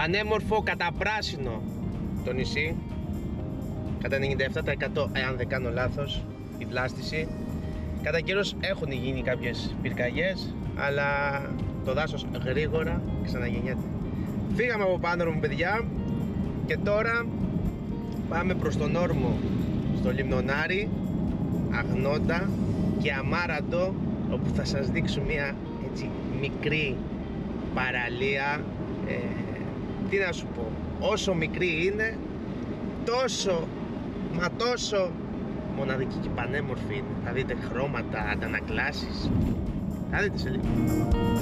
Πανέμορφο καταπράσινο το νησί. Κατά 97% εάν δεν κάνω λάθος η βλάστηση. Κατά καιρός έχουν γίνει κάποιες πυρκαγιές, αλλά το δάσος γρήγορα ξαναγεννιέται. Φύγαμε από πάνω μου, παιδιά, και τώρα πάμε προς τον όρμο, στο Λιμνονάρι, Αγνόντα και Αμάραντο, όπου θα σας δείξω μια έτσι μικρή παραλία. Τι να σου πω, όσο μικρή είναι, τόσο μα τόσο μοναδική και πανέμορφη είναι. Θα δείτε χρώματα, αντανακλάσεις. Θα δείτε σε λίγο.